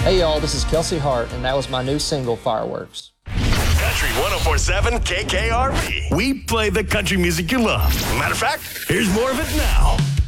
Hey y'all, this is Kelsey Hart, and that was my new single, Fireworks. Country 104.7 KKRV. We play the country music you love. Matter of fact, here's more of it now.